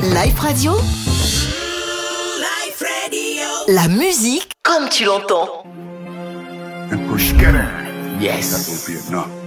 Life Radio. La musique comme tu l'entends. And push get it. Yes. That will be enough.